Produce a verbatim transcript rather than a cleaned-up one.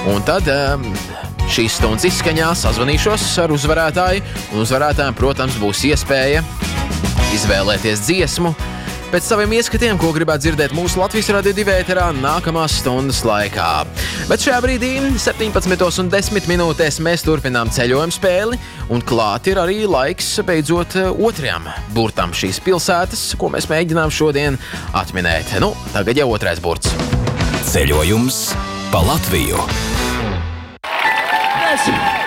Un tad um, šīs stundas izskaņā sazvanīšos ar uzvarētāju, un uzvarētājiem, protams, būs iespēja izvēlēties dziesmu pēc saviem ieskatiem, ko gribētu dzirdēt mūsu Latvijas Radio divi ēterā nākamās stundas laikā. Bet šajā brīdī, septiņpadsmitos un desmit minūtēs, mēs turpinām ceļojumu spēli, un klāt ir arī laiks beidzot otrajam burtam šīs pilsētas, ko mēs mēģinām šodien atminēt. Nu, tagad jau otrais burts. Ceļojums pa Latviju. Desmit,